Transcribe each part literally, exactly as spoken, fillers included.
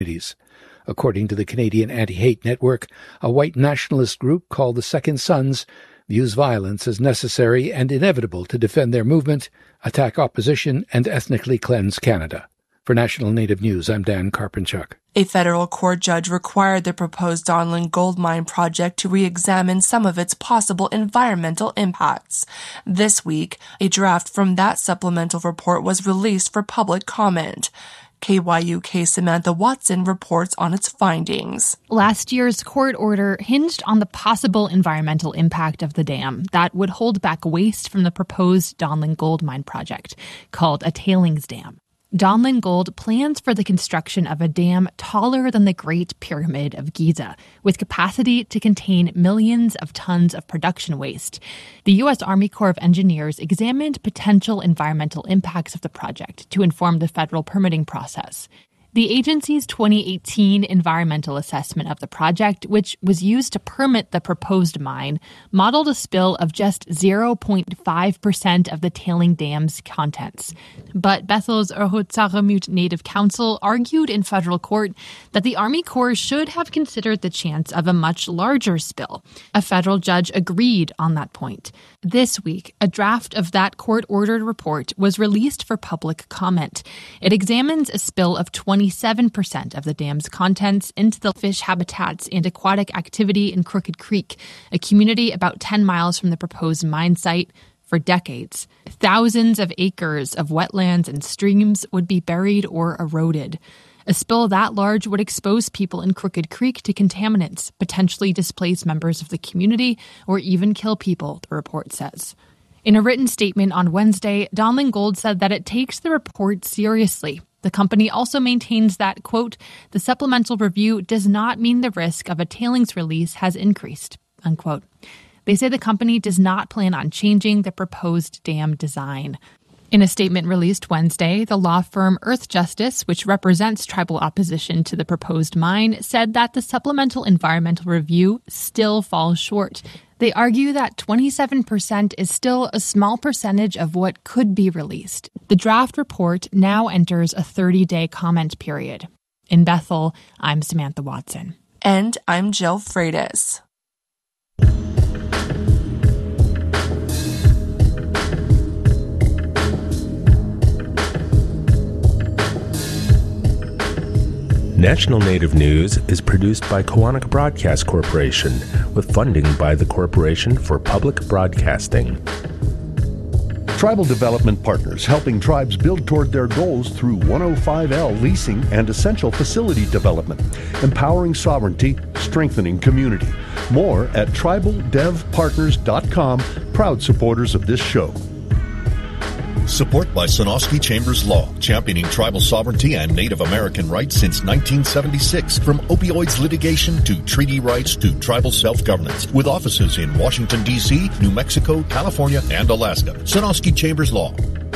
According to the Canadian Anti-Hate Network, a white nationalist group called the Second Sons views violence as necessary and inevitable to defend their movement, attack opposition, and ethnically cleanse Canada. For National Native News, I'm Dan Karpenchuk. A federal court judge required the proposed Donlin Gold Mine project to re-examine some of its possible environmental impacts. This week, a draft from that supplemental report was released for public comment. K Y U K Samantha Watson reports on its findings. Last year's court order hinged on the possible environmental impact of the dam that would hold back waste from the proposed Donlin Gold Mine project, called a tailings dam. Donlin Gold plans for the construction of a dam taller than the Great Pyramid of Giza, with capacity to contain millions of tons of production waste. The U S Army Corps of Engineers examined potential environmental impacts of the project to inform the federal permitting process. The agency's twenty eighteen environmental assessment of the project, which was used to permit the proposed mine, modeled a spill of just zero point five percent of the tailing dam's contents. But Bethel's Rhotsaghamut Native Council argued in federal court that the Army Corps should have considered the chance of a much larger spill. A federal judge agreed on that point. This week, a draft of that court-ordered report was released for public comment. It examines a spill of twenty-seven percent of the dam's contents into the fish habitats and aquatic activity in Crooked Creek, a community about ten miles from the proposed mine site. For decades, thousands of acres of wetlands and streams would be buried or eroded. A spill that large would expose people in Crooked Creek to contaminants, potentially displace members of the community, or even kill people, the report says. In a written statement on Wednesday, Donlin Gold said that it takes the report seriously. The company also maintains that, quote, the supplemental review does not mean the risk of a tailings release has increased, unquote. They say the company does not plan on changing the proposed dam design. In a statement released Wednesday, the law firm Earth Justice, which represents tribal opposition to the proposed mine, said that the supplemental environmental review still falls short. They argue that twenty-seven percent is still a small percentage of what could be released. The draft report now enters a thirty-day comment period. In Bethel, I'm Samantha Watson. And I'm Jill Freitas. National Native News is produced by Koahnic Broadcast Corporation, with funding by the Corporation for Public Broadcasting. Tribal Development Partners, helping tribes build toward their goals through one oh five L leasing and essential facility development, empowering sovereignty, strengthening community. More at tribal dev partners dot com, proud supporters of this show. Support by Sonosky Chambers Law, championing tribal sovereignty and Native American rights since nineteen seventy-six. From opioids litigation to treaty rights to tribal self-governance. With offices in Washington, D C, New Mexico, California, and Alaska. Sonosky Chambers Law.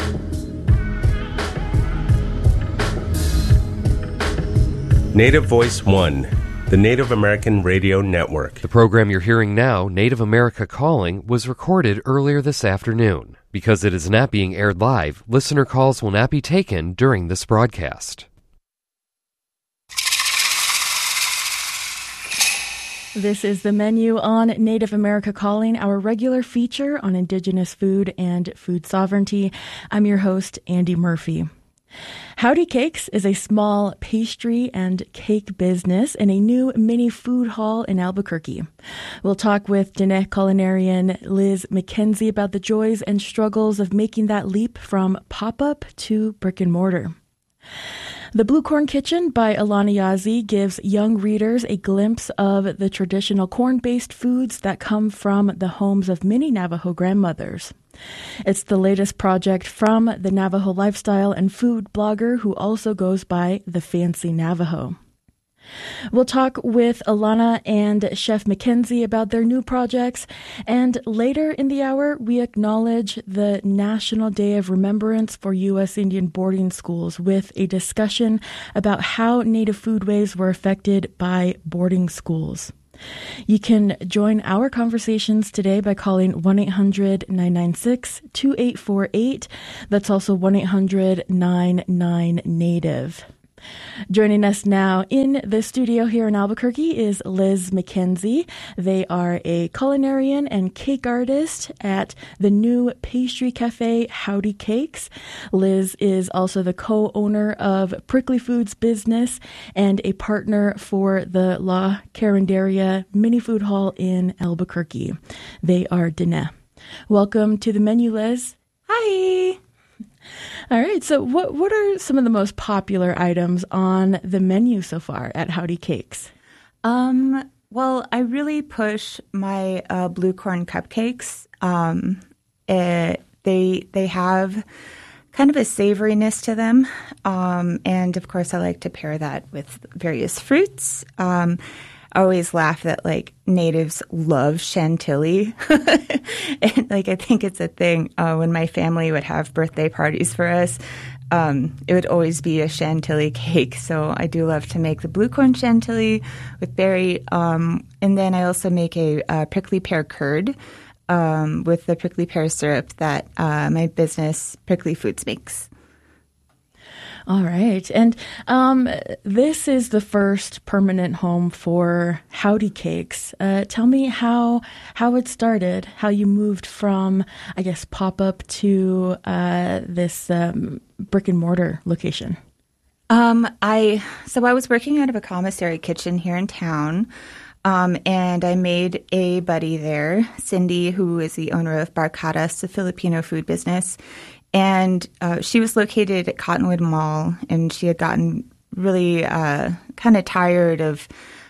Native Voice One, the Native American Radio Network. The program you're hearing now, Native America Calling, was recorded earlier this afternoon. Because it is not being aired live, listener calls will not be taken during this broadcast. This is the menu on Native America Calling, our regular feature on Indigenous food and food sovereignty. I'm your host, Andy Murphy. Howdy Cakes is a small pastry and cake business in a new mini food hall in Albuquerque. We'll talk with Diné culinarian Liz McKenzie about the joys and struggles of making that leap from pop-up to brick and mortar. The Blue Corn Kitchen by Alana Yazzie gives young readers a glimpse of the traditional corn-based foods that come from the homes of many Navajo grandmothers. It's the latest project from the Navajo lifestyle and food blogger who also goes by the Fancy Navajo. We'll talk with Alana and Chef McKenzie about their new projects, and later in the hour, we acknowledge the National Day of Remembrance for U S Indian boarding schools with a discussion about how Native foodways were affected by boarding schools. You can join our conversations today by calling one eight hundred nine nine six two eight four eight. That's also one eight hundred nine nine Native. Joining us now in the studio here in Albuquerque is Liz McKenzie. They are a culinarian and cake artist at the new pastry cafe Howdy Cakes. Liz is also the co-owner of Prickly Foods business and a partner for the La Carinderia Mini Food Hall in Albuquerque. They are Dene. Welcome to the menu, Liz. Hi. All right. So what what are some of the most popular items on the menu so far at Howdy Cakes? Um, well, I really push my uh, blue corn cupcakes. Um, it, they they have kind of a savoriness to them. Um, and, of course, I like to pair that with various fruits. Um I always laugh that, like, natives love chantilly. And, like, I think it's a thing uh, when my family would have birthday parties for us. Um, it would always be a chantilly cake. So I do love to make the blue corn chantilly with berry. Um, and then I also make a, a prickly pear curd um, with the prickly pear syrup that uh, my business, Prickly Foods, makes. All right. And um, this is the first permanent home for Howdy Cakes. Uh, tell me how how it started, how you moved from, I guess, pop-up to uh, this um, brick and mortar location. Um, I so I was working out of a commissary kitchen here in town, um, and I made a buddy there, Cindy, who is the owner of Barcadas, a Filipino food business. And uh, she was located at Cottonwood Mall, and she had gotten really uh, kind of tired of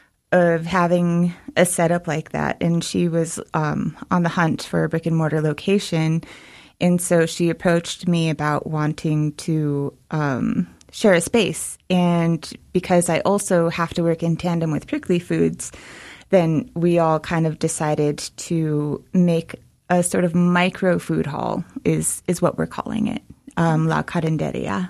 of having a setup like that. And she was um, on the hunt for a brick and mortar location. And so she approached me about wanting to um, share a space. And because I also have to work in tandem with Prickly Foods, then we all kind of decided to make a sort of micro food hall is is what we're calling it, um, La Carinderia.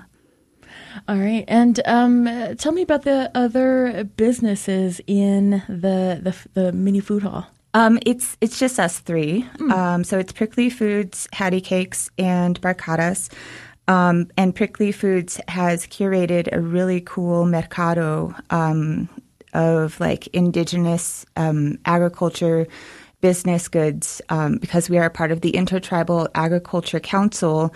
All right, and um, tell me about the other businesses in the the, the mini food hall. Um, it's it's just us three. Mm. Um, so it's Prickly Foods, Howdy Cakes, and Barcadas. Um, and Prickly Foods has curated a really cool mercado um, of like indigenous um, agriculture business goods, um, because we are a part of the Intertribal Agriculture Council,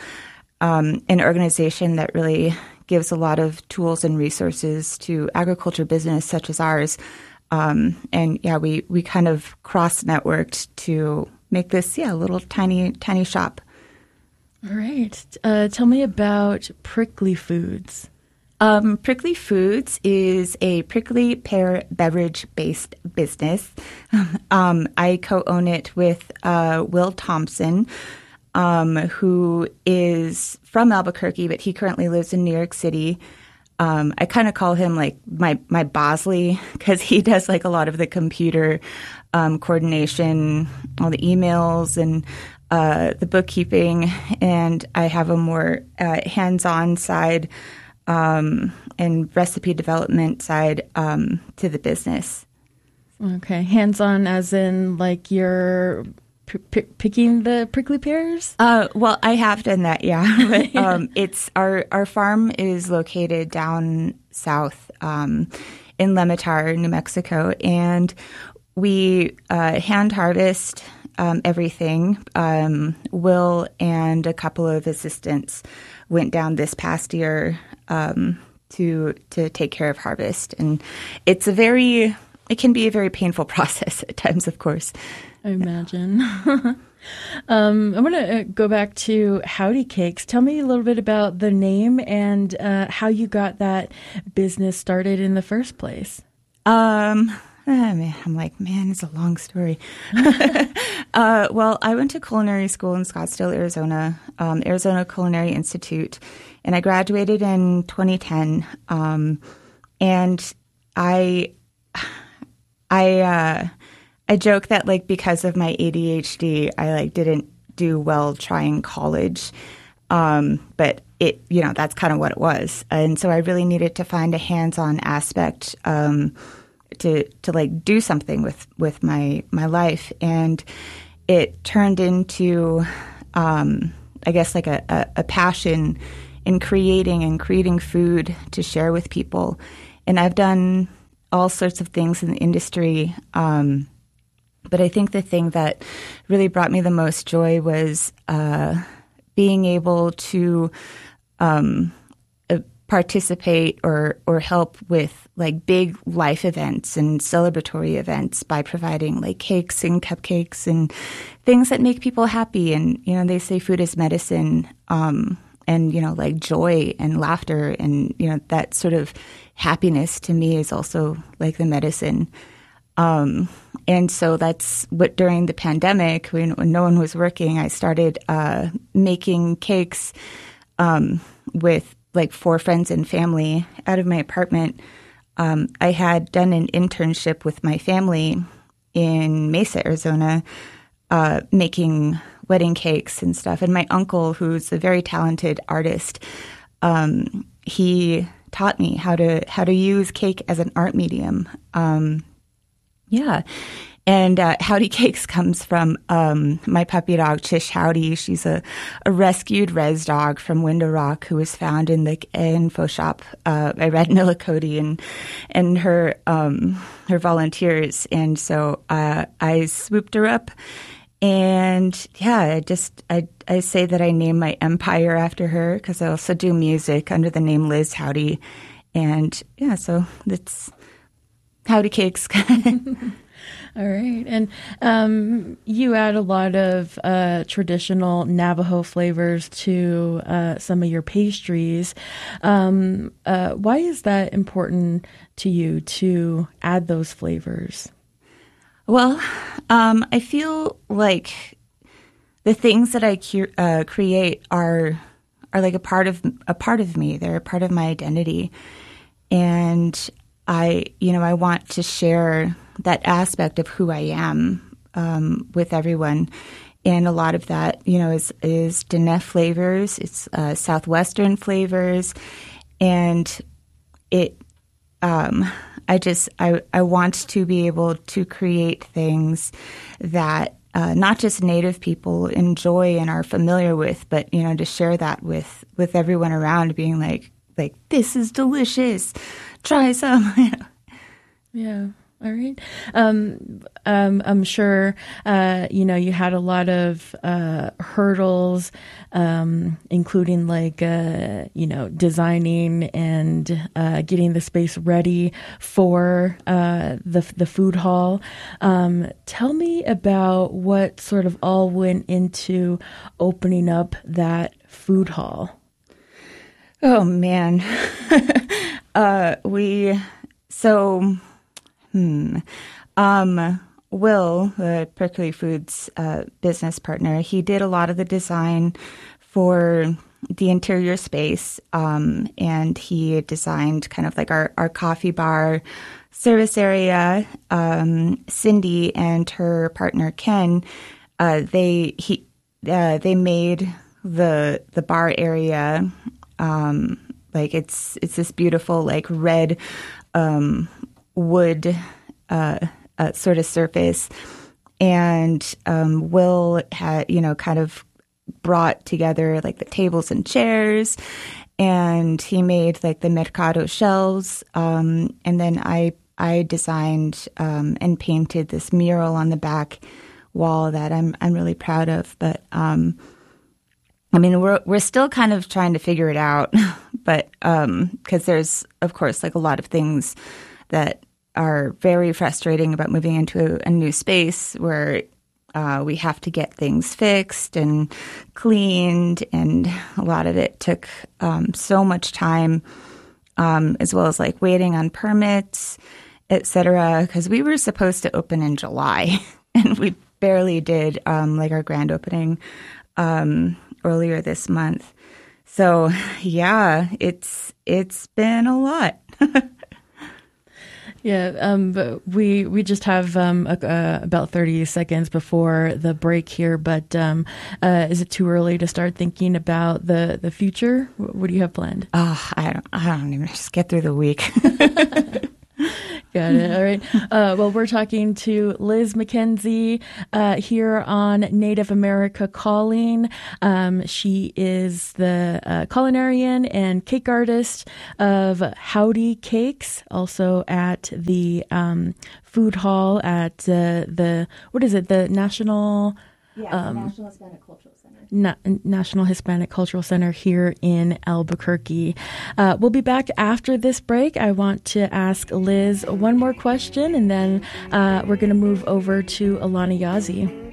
um, an organization that really gives a lot of tools and resources to agriculture business such as ours. Um, and yeah, we, we kind of cross-networked to make this, yeah, little tiny, tiny shop. All right. Uh, tell me about Prickly Foods. Um, Prickly Foods is a prickly pear beverage-based business. Um, I co-own it with uh, Will Thompson, um, who is from Albuquerque, but he currently lives in New York City. Um, I kind of call him like my my Bosley because he does like a lot of the computer um, coordination, all the emails, and uh, the bookkeeping, and I have a more uh, hands-on side. Um, and recipe development side um, to the business. Okay, hands-on as in like you're p- p- picking the prickly pears? Uh, well, I have done that, yeah. But, um, it's our our farm is located down south um, in Lemitar, New Mexico, and we uh, hand harvest um, everything. Um, Will and a couple of assistants went down this past year um, to to take care of harvest, and it's a very it can be a very painful process at times, of course. I imagine. um, I want to go back to Howdy Cakes. Tell me a little bit about the name and uh, how you got that business started in the first place. Um. Oh, man, I'm like, man, it's a long story. uh, well, I went to culinary school in Scottsdale, Arizona, um, Arizona Culinary Institute, and I graduated in twenty ten. Um, and I, I, uh, I joke that like because of my A D H D, I like didn't do well trying college. Um, but it, you know, that's kind of what it was, and so I really needed to find a hands-on aspect. Um, to to like do something with, with my my life, and it turned into um, I guess like a, a, a passion in creating and creating food to share with people. And I've done all sorts of things in the industry. Um, but I think the thing that really brought me the most joy was uh, being able to um, uh, participate or or help with like big life events and celebratory events by providing like cakes and cupcakes and things that make people happy. And, you know, they say food is medicine, um, and, you know, like joy and laughter and, you know, that sort of happiness to me is also like the medicine. Um, and so that's what during the pandemic, when, when no one was working, I started uh, making cakes um, with like four friends and family out of my apartment. Um, I had done an internship with my family in Mesa, Arizona, uh, making wedding cakes and stuff. And my uncle, who's a very talented artist, um, he taught me how to how to use cake as an art medium. Um, yeah. And uh, Howdy Cakes comes from um, my puppy dog, Chish Howdy. She's a, a rescued res dog from Window Rock who was found in the info shop uh, by Red Millicody and and her um, her volunteers. And so uh, I swooped her up. And yeah, I just I I say that I named my empire after her because I also do music under the name Liz Howdy. And yeah, so that's Howdy Cakes. All right. And um, you add a lot of uh, traditional Navajo flavors to uh, some of your pastries. Um, uh, why is that important to you to add those flavors? Well, um, I feel like the things that I cu- uh, create are are like a part of a part of me. They're a part of my identity, and I, you know, I want to share that aspect of who I am um, with everyone. And a lot of that, you know, is, is Diné flavors. It's uh, Southwestern flavors. And it, um, I just, I, I want to be able to create things that uh, not just Native people enjoy and are familiar with, but, you know, to share that with, with everyone around, being like, like, this is delicious. Try some. Yeah. All right. Um, um, I'm sure, uh, you know, you had a lot of uh, hurdles, um, including like, uh, you know, designing and uh, getting the space ready for uh, the the food hall. Um, tell me about what sort of all went into opening up that food hall. Oh, man. uh, we, so... Hmm. Um, Will, the Perkley Foods uh, business partner, he did a lot of the design for the interior space, um, and he designed kind of like our, our coffee bar service area. Um, Cindy and her partner Ken, uh, they he uh, they made the the bar area um, like it's it's this beautiful like red. Um, wood uh, uh, sort of surface. And um, Will had, you know, kind of brought together like the tables and chairs, and he made like the Mercado shelves. Um, and then I I designed um, and painted this mural on the back wall that I'm I'm really proud of. But um, I mean, we're we're still kind of trying to figure it out, but um, because there's of course like a lot of things that are very frustrating about moving into a new space where uh, we have to get things fixed and cleaned, and a lot of it took um, so much time, um, as well as like waiting on permits, et cetera, because we were supposed to open in July, and we barely did um, like our grand opening um, earlier this month. So yeah, it's it's been a lot. Yeah, um, but we we just have um, a, uh, about thirty seconds before the break here. But um, uh, is it too early to start thinking about the, the future? What, what do you have planned? Oh, I don't. I don't even just get through the week. Good. at it. All right. Uh, well, we're talking to Liz McKenzie uh, here on Native America Calling. Um, she is the uh, culinarian and cake artist of Howdy Cakes, also at the um, food hall at uh, the, what is it, the National... Yeah, um, the National Hispanic Cultural Center. Na- National Hispanic Cultural Center here in Albuquerque. Uh, we'll be back after this break. I want to ask Liz one more question, and then uh, we're going to move over to Alana Yazzie.